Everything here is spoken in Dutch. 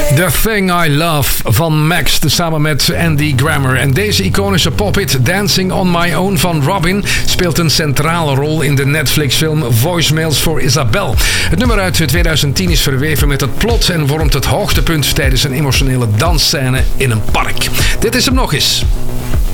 The Thing I Love van Max, samen met Andy Grammer. En deze iconische pophit Dancing on My Own van Robin speelt een centrale rol in de Netflix-film Voicemails for Isabel. Het nummer uit 2010 is verweven met het plot en vormt het hoogtepunt tijdens een emotionele dansscène in een park. Dit is hem nog eens.